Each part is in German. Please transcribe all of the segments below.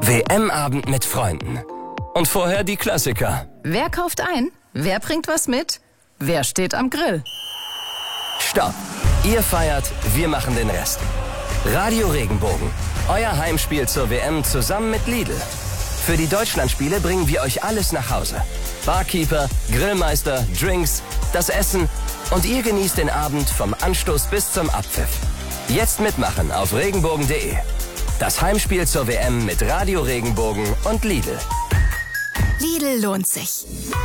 WM-Abend mit Freunden. Und vorher die Klassiker. Wer kauft ein? Wer bringt was mit? Wer steht am Grill? Stopp! Ihr feiert, wir machen den Rest. Radio Regenbogen. Euer Heimspiel zur WM zusammen mit Lidl. Für die Deutschlandspiele bringen wir euch alles nach Hause. Barkeeper, Grillmeister, Drinks, das Essen und ihr genießt den Abend vom Anstoß bis zum Abpfiff. Jetzt mitmachen auf regenbogen.de. Das Heimspiel zur WM mit Radio Regenbogen und Lidl. Lidl lohnt sich.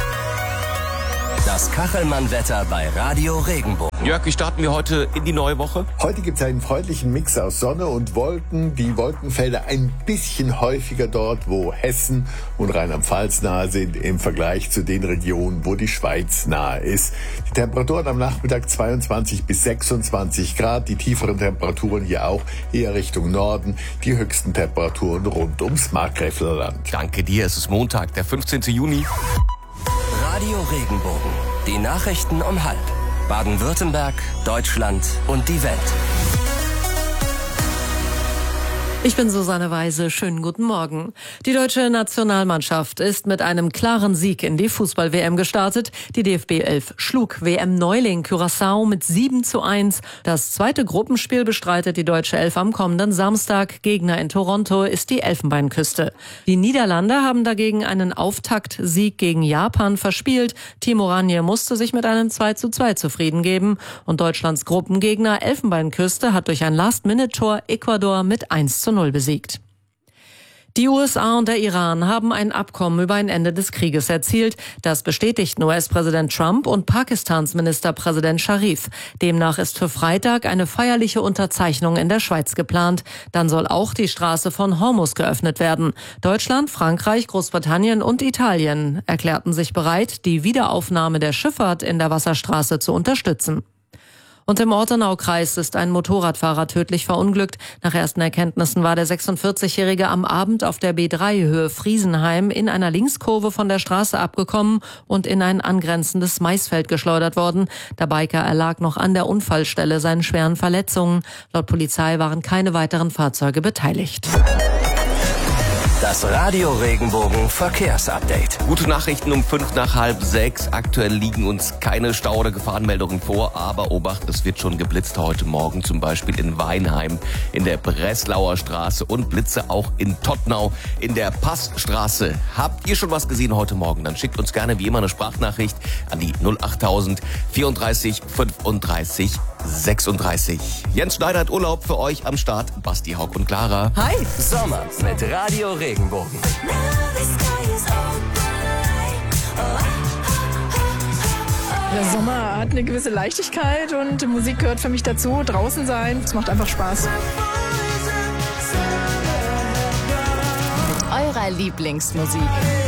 Das Kachelmann-Wetter bei Radio Regenbogen. Jörg, wie starten wir heute in die neue Woche? Heute gibt es einen freundlichen Mix aus Sonne und Wolken. Die Wolkenfelder ein bisschen häufiger dort, wo Hessen und Rheinland-Pfalz nahe sind, im Vergleich zu den Regionen, wo die Schweiz nahe ist. Die Temperaturen am Nachmittag 22 bis 26 Grad. Die tieferen Temperaturen hier auch eher Richtung Norden. Die höchsten Temperaturen rund ums Markgräflerland. Danke dir, es ist Montag, der 15. Juni. Radio Regenbogen. Die Nachrichten um 12:30. Baden-Württemberg, Deutschland und die Welt. Ich bin Susanne Weise. Schönen guten Morgen. Die deutsche Nationalmannschaft ist mit einem klaren Sieg in die Fußball-WM gestartet. Die DFB 11 schlug WM-Neuling Curaçao mit 7:1. Das zweite Gruppenspiel bestreitet die deutsche Elf am kommenden Samstag. Gegner in Toronto ist die Elfenbeinküste. Die Niederlande haben dagegen einen Auftaktsieg gegen Japan verspielt. Timo Ranje musste sich mit einem 2:2 zufrieden geben. Und Deutschlands Gruppengegner Elfenbeinküste hat durch ein Last-Minute-Tor Ecuador mit 1:0 besiegt. Die USA und der Iran haben ein Abkommen über ein Ende des Krieges erzielt. Das bestätigten US-Präsident Trump und Pakistans Ministerpräsident Sharif. Demnach ist für Freitag eine feierliche Unterzeichnung in der Schweiz geplant. Dann soll auch die Straße von Hormuz geöffnet werden. Deutschland, Frankreich, Großbritannien und Italien erklärten sich bereit, die Wiederaufnahme der Schifffahrt in der Wasserstraße zu unterstützen. Und im Ortenaukreis ist ein Motorradfahrer tödlich verunglückt. Nach ersten Erkenntnissen war der 46-Jährige am Abend auf der B3 Höhe Friesenheim in einer Linkskurve von der Straße abgekommen und in ein angrenzendes Maisfeld geschleudert worden. Der Biker erlag noch an der Unfallstelle seinen schweren Verletzungen. Laut Polizei waren keine weiteren Fahrzeuge beteiligt. Das Radio Regenbogen Verkehrsupdate. Gute Nachrichten um 5:05. Aktuell liegen uns keine Stau- oder Gefahrenmeldungen vor, aber Obacht, es wird schon geblitzt heute Morgen, zum Beispiel in Weinheim, in der Breslauer Straße und Blitze auch in Tottnau, in der Passstraße. Habt ihr schon was gesehen heute Morgen? Dann schickt uns gerne wie immer eine Sprachnachricht an die 08000 34 35 36. Jens Schneider hat Urlaub für euch am Start. Basti, Haug und Clara. Hi, Sommer mit Radio Regenbogen. Der Sommer hat eine gewisse Leichtigkeit und die Musik gehört für mich dazu. Draußen sein, es macht einfach Spaß. Mit eurer Lieblingsmusik.